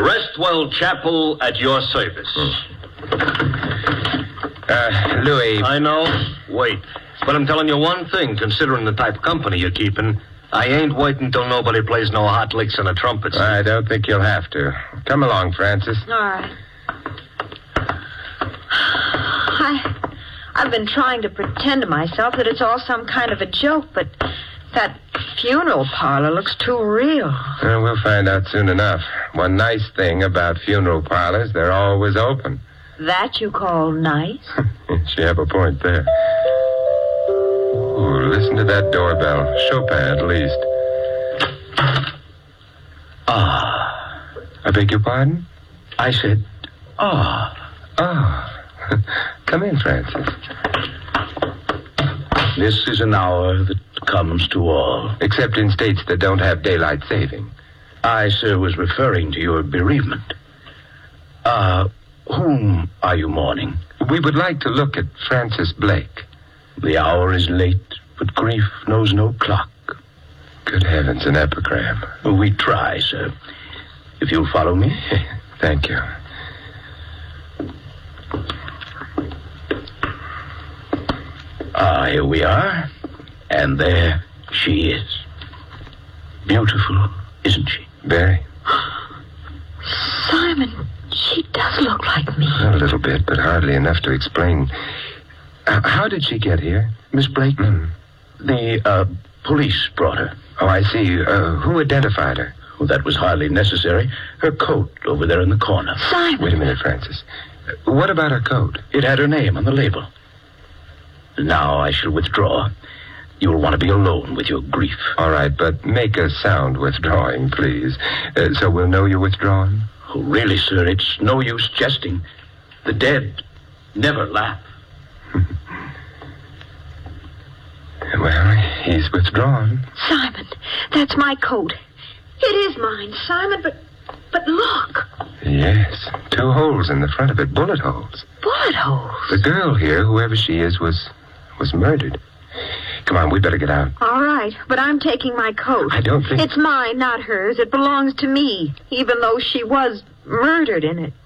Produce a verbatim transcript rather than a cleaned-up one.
Restwell Chapel at your service. Uh, Louis... I know. Wait. But I'm telling you one thing, considering the type of company you're keeping. I ain't waiting till nobody plays no hot licks on the trumpets. I don't think you'll have to. Come along, Francis. All right. I, I've been trying to pretend to myself that it's all some kind of a joke, but that funeral parlor looks too real. Well, we'll find out soon enough. One nice thing about funeral parlors, they're always open. That you call nice? She have a point there. Ooh, listen to that doorbell. Chopin, at least. Ah. I beg your pardon? I said, ah. Ah. Come in, Francis. This is an hour that comes to all. Except in states that don't have daylight saving. I, sir, was referring to your bereavement. Ah, uh, whom are you mourning? We would like to look at Francis Blake. The hour is late, but grief knows no clock. Good heavens, an epigram. We try, sir. If you'll follow me. Thank you. Ah, here we are. And there she is. Beautiful, isn't she? Very. Simon, she does look like me. A little bit, but hardly enough to explain. Uh, how did she get here? Miss Blake? Mm. The, uh, police brought her. Oh, I see. Uh, who identified her? Well, that was hardly necessary. Her coat over there in the corner. Simon! Wait a minute, Francis. Uh, what about her coat? It had her name on the label. Now I shall withdraw. You will want to be alone with your grief. All right, but make a sound withdrawing, please. Uh, so we'll know you're withdrawn? Oh, really, sir, it's no use jesting. The dead never laugh. Well, he's withdrawn. Simon, that's my coat. It is mine, Simon, but but look. Yes, two holes in the front of it, bullet holes. Bullet holes? The girl here, whoever she is, was was murdered. Come on, we better get out. All right, but I'm taking my coat. I don't think... It's mine, not hers. It belongs to me, even though she was murdered in it.